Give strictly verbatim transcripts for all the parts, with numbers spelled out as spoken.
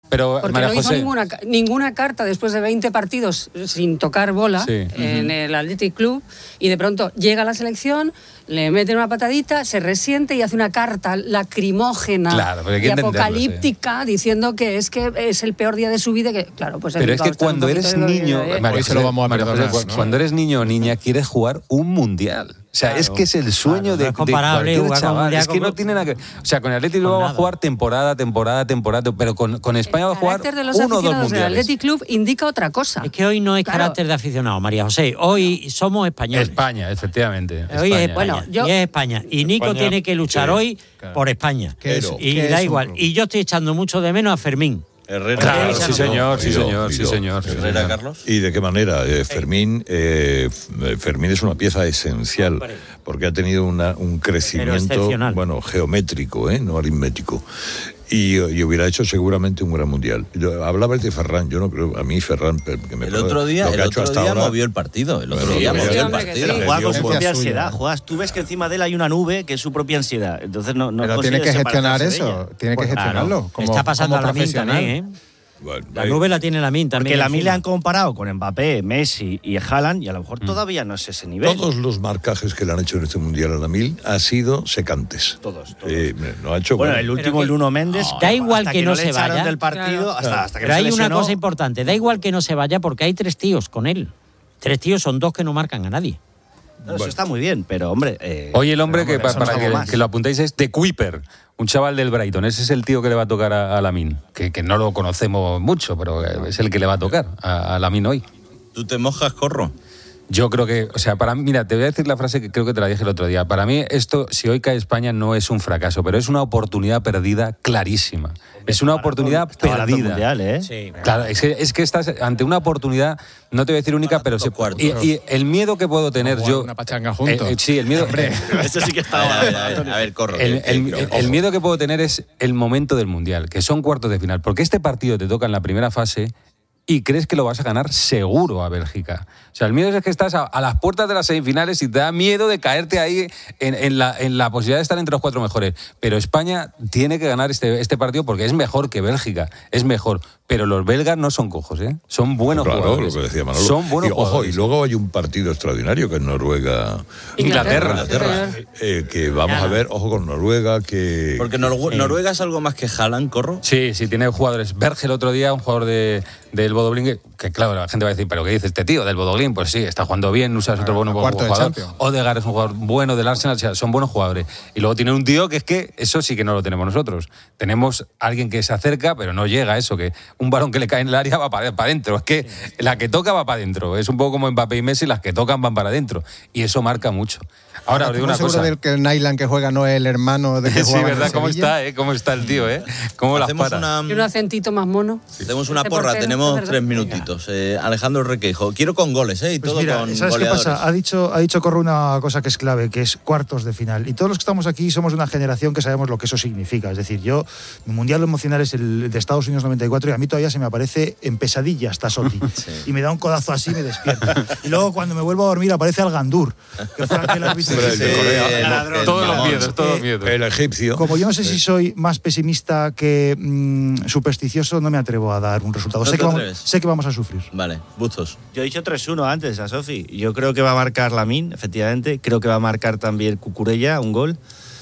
Pero, porque María no hizo José, ninguna, ninguna carta después de veinte partidos sin tocar bola Sí. en Uh-huh. el Athletic Club, y de pronto llega a la selección, le meten una patadita, se resiente y hace una carta lacrimógena Claro, pero hay que y entenderlo, apocalíptica, sí, diciendo que es que es el peor día de su vida. Que, claro, pues pero es que cuando eres niño, de, María Hoy se lo vamos a María perdonar, José, ¿no? cuando eres niño o niña quieres jugar un mundial. O sea, Claro, es que es el sueño claro, de, no es comparable de cualquier jugar con un chaval. mundial Es que con- no tiene nada que... O sea, con el Athletic Bilbao va a jugar temporada, temporada, temporada, pero con, con España va a el jugar carácter de los uno o dos aficionados del mundiales. Athletic Club indica otra cosa. Es que hoy no es Claro. carácter de aficionado, María José. Hoy somos españoles. España, efectivamente. Hoy es España. España. Bueno, yo- y es España. Y Nico España, tiene que luchar sí, hoy claro. por España. ¿Qué es- y qué da es un igual. club? Y yo estoy echando mucho de menos a Fermín. Herrera. Claro, Sí, sí señor, sí y yo, señor, y sí yo. señor. sí, Herrera, señor. Carlos. ¿Y de qué manera? Eh, Fermín, eh, Fermín es una pieza esencial Hombre. porque ha tenido una, un crecimiento, excepcional. bueno, geométrico, ¿eh? No aritmético. Y, y hubiera hecho seguramente un gran mundial. Yo, hablabas de Ferran, yo no creo, a mí Ferran, que me El parece- otro día, lo que el ha hecho otro hasta día ahora, movió el partido. El otro Bueno, día sí, movió el hombre, que partido. sí. Le Juega dio con su por propia suya. ansiedad. Juegas, tú ves que encima de él hay una nube que es su propia ansiedad. Entonces no, no Pero tiene consigues que gestionar separarse de eso, ella. tiene que Pues claro, gestionarlo. Como, está pasando como a Lamine profesional. también, ¿eh? Bueno, La eh, nube la tiene Lamine también. Porque la mí le encima. han comparado con Mbappé, Messi y Haaland y a lo mejor todavía no es ese nivel. Todos los marcajes que le han hecho en este mundial a la Mil han sido secantes. Todos, todos. Eh, no ha hecho Bueno, bueno. el último, que- el Nuno Méndez. Da igual hasta que no no se le echaron vaya. del partido, Claro. hasta, hasta que Pero no se hay una lesionó. cosa importante. Da igual que no se vaya porque hay tres tíos con él. Tres tíos son dos que no marcan a nadie. No, eso está muy bien, pero hombre. Eh, Hoy el hombre que pero pa- eso no para es algo que, más. que lo apuntéis es de Kuiper, un chaval del Brighton. Ese es el tío que le va a tocar a, a Lamine, que, que no lo conocemos mucho, pero es el que le va a tocar a, a Lamine hoy. ¿Tú te mojas, Corro? Yo creo que, o sea, para mí, mira, te voy a decir la frase que creo que te la dije el otro día. Para mí esto, si hoy cae España, no es un fracaso, pero es una oportunidad perdida clarísima. Es una oportunidad Está barato el perdida. mundial, ¿eh? Sí. Claro, es que, es que estás ante una oportunidad, no te voy a decir única, pero se, cuartos. y, y el miedo que puedo tener Jugar yo... una pachanga juntos. Eh, eh, sí, el miedo... Eso sí que A está ver, a ver, a barato. ver, a ver, Corro. El, que- el- que- el- ojo. el miedo que puedo tener es el momento del Mundial, que son cuartos de final, porque este partido te toca en la primera fase y crees que lo vas a ganar seguro a Bélgica. O sea, el miedo es que estás a, a las puertas de las semifinales y te da miedo de caerte ahí en, en la, en la posibilidad de estar entre los cuatro mejores. Pero España tiene que ganar este, este partido porque es mejor que Bélgica, es mejor. Pero los belgas no son cojos, ¿eh? Son buenos Claro, jugadores. lo que decía Manolo. Son buenos y, ojo, jugadores. y luego hay un partido extraordinario que es Noruega. Inglaterra. Inglaterra. Eh, que vamos a ver, ojo con Noruega, que. Porque Noru- Noruega es algo más que Haaland, Corro. Sí, sí, tiene jugadores. Berge el otro día, un jugador de, del Bodoglin, que, que claro, la gente va a decir, ¿pero qué dice este tío del Bodoglin? Pues sí, está jugando bien, Nusa es otro bueno cuarto de jugador. Champions. Odegaard es un jugador bueno del Arsenal, o sea, son buenos jugadores. Y luego tiene un tío que es que eso sí que no lo tenemos nosotros. Tenemos alguien que se acerca, pero no llega a eso, que un balón que le cae en el área va para adentro. Es que la que toca va para adentro. Es un poco como Mbappé y Messi, las que tocan van para adentro. Y eso marca mucho. Ahora, os digo una ¿Estás seguro cosa. del que el Nylan que juega no es el hermano de que Sí, juega en ¿verdad? ¿Cómo Sevilla? está, eh? ¿Cómo está el tío, eh? ¿Cómo las Hacemos para? una, Y un acentito más mono. hacemos una Este porra, portero, tenemos es verdad. tres minutitos. Eh, Alejandro Requeijo, quiero con goles, ¿eh? Y Pues todo mira, con ¿sabes qué goleadores. pasa? Ha dicho, ha dicho Corro una cosa que es clave, que es cuartos de final. Y todos los que estamos aquí somos de una generación que sabemos lo que eso significa. Es decir, yo, mi mundial emocional es el de Estados Unidos noventa y cuatro y a mí todavía se me aparece en pesadilla hasta Soti. Y me da un codazo así y me despierto. Y luego cuando me vuelvo a dormir aparece al Gandur, que fue aquel árbitro Hombre, que- el de Corea. el- ladrón. el Todos los mamón. miedos, todos los miedos. El egipcio. Como yo no sé si soy más pesimista que mm, supersticioso, no me atrevo a dar un resultado. ¿No sé, te que vamos, atreves? sé que vamos a sufrir. Vale, Bustos. Yo he dicho tres uno antes a Sofi. Yo creo que va a marcar Lamine, efectivamente. Creo que va a marcar también Cucurella, un gol.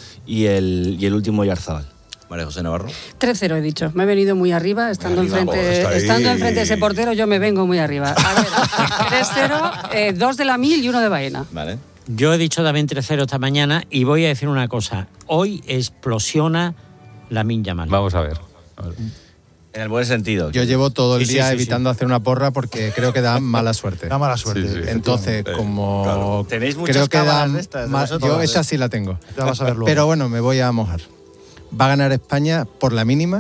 Y el, y el último Yarzábal. María José Navarro. tres cero he dicho. Me he venido muy arriba. Estando, Muy arriba, enfrente, está ahí. estando enfrente de ese portero, yo me vengo muy arriba. A ver, tres cero, eh, dos de la mil y uno de Baena. Vale. Yo he dicho también tres cero esta mañana y voy a decir una cosa. Hoy explosiona Lamine Yamal. Vamos a ver. En el buen sentido. Yo llevo todo el Sí, sí, día sí, evitando hacer una porra porque creo que da mala suerte. Da mala suerte. Sí, sí. Entonces, Eh, como claro. Tenéis muchas creo que da cábalas de estas, de ma- vosotros, yo ¿eh? esa sí la tengo. Ya vas a ver luego. Pero bueno, me voy a mojar. Va a ganar España por la mínima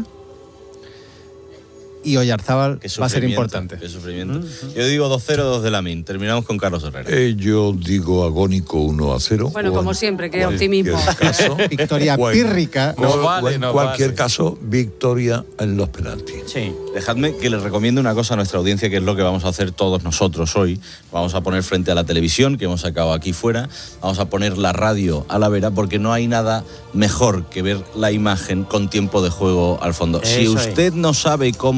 y Oyarzábal Qué va a ser sufrimiento, importante. Qué sufrimiento. Yo digo dos cero, dos de Lamine. Terminamos con Carlos Herrera. Eh, yo digo agónico uno a cero. Bueno, O como en siempre, qué cualquier optimismo. caso, Victoria o en- pírrica. o- No o vale, en no cualquier vale. caso, victoria en los penaltis. Sí. Dejadme que les recomiende una cosa a nuestra audiencia, que es lo que vamos a hacer todos nosotros hoy. Vamos a poner frente a la televisión, que hemos sacado aquí fuera. Vamos a poner la radio a la vera, porque no hay nada mejor que ver la imagen con tiempo de juego al fondo. Si Eso es. usted no sabe cómo